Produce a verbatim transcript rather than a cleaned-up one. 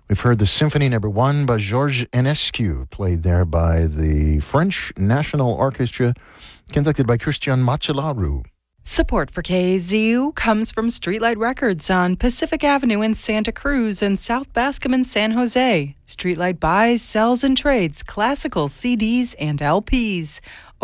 We've heard the Symphony Number One by Georges Enescu, played there by the French National Orchestra, conducted by Christian Macellaro. Support for K A Z U comes from Streetlight Records on Pacific Avenue in Santa Cruz and South Bascom in San Jose. Streetlight buys, sells, and trades classical C Ds and L Ps.